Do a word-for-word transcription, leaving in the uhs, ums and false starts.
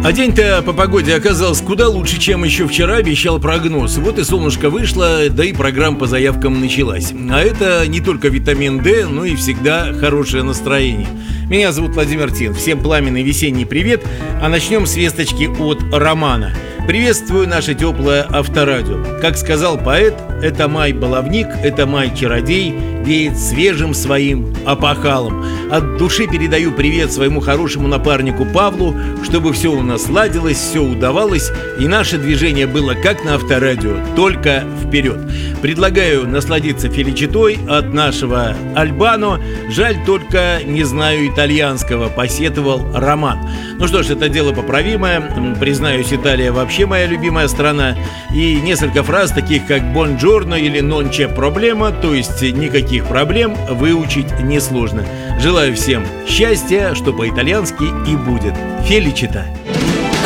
А день-то по погоде оказался куда лучше, чем еще вчера обещал прогноз. Вот и солнышко вышло, да и программа по заявкам началась. А это не только витамин D, но и всегда хорошее настроение. Меня зовут Владимир Тин. Всем пламенный весенний привет. А начнем с весточки от Романа. Приветствую наше теплое авторадио. Как сказал поэт, это май-баловник, это май-чародей, веет свежим своим опахалом. От души передаю привет своему хорошему напарнику Павлу, чтобы все у нас ладилось, все удавалось, и наше движение было как на авторадио, только вперед. Предлагаю насладиться феличитой от нашего Альбано. Жаль, только не знаю итальянского, посетовал Роман. Ну что ж, это дело поправимое. Признаюсь, Италия вообще моя любимая страна. И несколько фраз, таких как «бонджорно» или «non c'è problema», то есть «никаких проблем», выучить несложно. Желаю всем счастья, что по-итальянски и будет. Феличита.